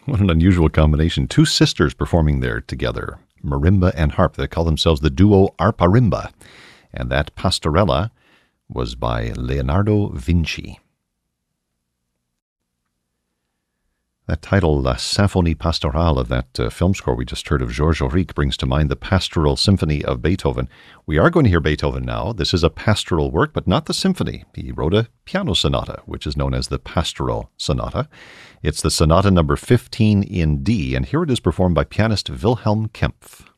What an unusual combination. Two sisters performing there together, marimba and harp. They call themselves the duo Arparimba. And that Pastorella was by Leonardo Vinci. That title, La Symphonie Pastorale, of that film score we just heard of Georges Auric, brings to mind the Pastoral Symphony of Beethoven. We are going to hear Beethoven now. This is a pastoral work, but not the symphony. He wrote a piano sonata, which is known as the Pastoral Sonata. It's the sonata number 15 in D, and here it is performed by pianist Wilhelm Kempff.